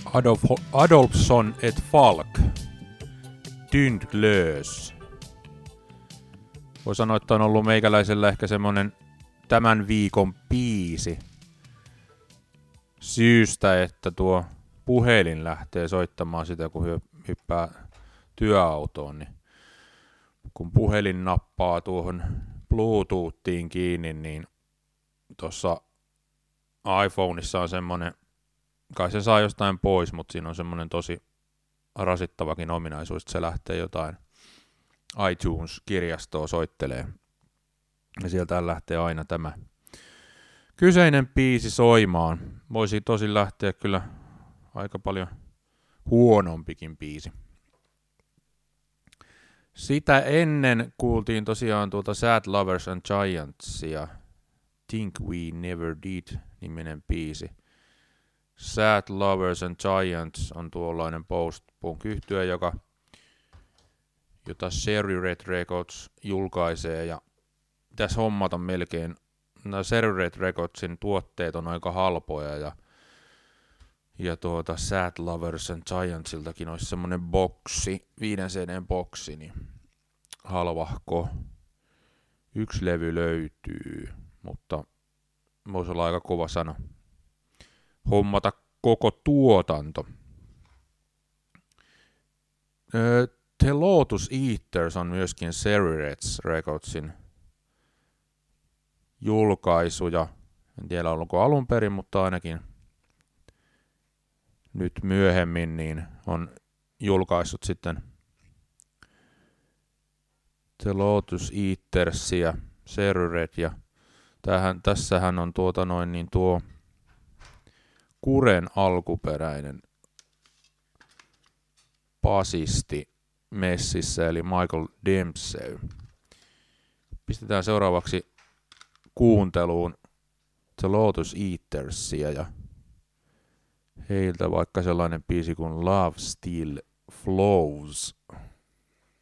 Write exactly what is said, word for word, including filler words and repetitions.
Adolf, Adolfsson et Falk. Tyndlös. Voi sanoa, että on ollut meikäläisellä ehkä semmonen tämän viikon biisi. Syystä, että tuo puhelin lähtee soittamaan sitä, kun hyppää työautoon, niin kun puhelin nappaa tuohon Bluetoothiin kiinni, niin tuossa iPhoneissa on semmonen, kai se saa jostain pois, mutta siinä on semmonen tosi rasittavakin ominaisuus, että se lähtee jotain iTunes-kirjastoa soittelee. Ja sieltä lähtee aina tämä kyseinen biisi soimaan. Voisi tosi lähteä kyllä aika paljon huonompikin biisi. Sitä ennen kuultiin tosiaan tuolta Sad Lovers and Giantsia Think We Never Did-niminen biisi. Sad Lovers and Giants on tuollainen post-punk-yhtye, joka, jota Cherry Red Records julkaisee, ja tässä hommat on melkein, no Cherry Red Recordsin tuotteet on aika halpoja, ja, ja tuota Sad Lovers and Giantsiltakin olisi semmonen boksi, viiden C D:n boksi, niin halvahko. Yksi levy löytyy, mutta voisi olla aika kova sana hommata koko tuotanto. Öö, The Lotus Eaters on myöskin Cherry Red Recordsin julkaisuja. En tiedä onko alun perin, mutta ainakin nyt myöhemmin niin on julkaissut sitten The Lotus Eatersia, Cherry Red, ja tämähän, tässähän on tuota noin niin tuo Kuren alkuperäinen basisti messissä, eli Michael Dempsey. Pistetään seuraavaksi kuunteluun The Lotus Eatersia ja heiltä vaikka sellainen biisi kuin Love Still Flows.